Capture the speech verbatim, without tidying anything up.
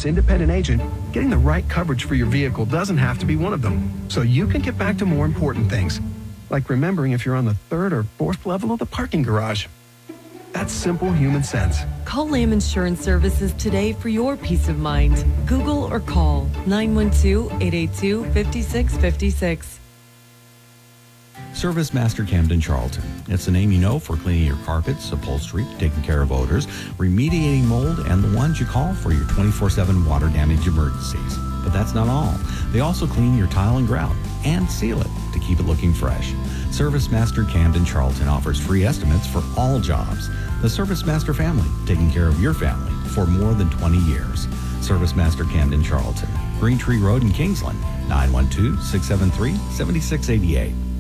licensed independent agent, getting the right coverage for your vehicle doesn't have to be one of them. So you can get back to more important things, like remembering if you're on the third or fourth level of the parking garage. That's simple human sense. Call Lamb Insurance Services today for your peace of mind. Google or call nine one two, eight eight two, five six five six. Service Master Camden Charlton. It's the name you know for cleaning your carpets, upholstery, taking care of odors, remediating mold, and the ones you call for your twenty-four seven water damage emergencies. But that's not all. They also clean your tile and grout and seal it to keep it looking fresh. Service Master Camden Charlton offers free estimates for all jobs. The Service Master family, taking care of your family for more than twenty years. Service Master Camden Charlton, Green Tree Road in Kingsland, nine one two, six seven three, seven six eight eight.